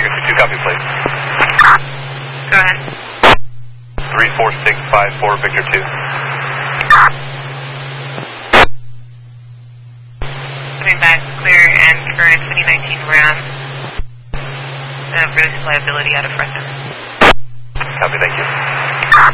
Victor 2, copy, please. Go ahead. 34654, Victor 2. Coming back, clear and current 2019 Ram. Release liability out of Fresno. Copy, thank you.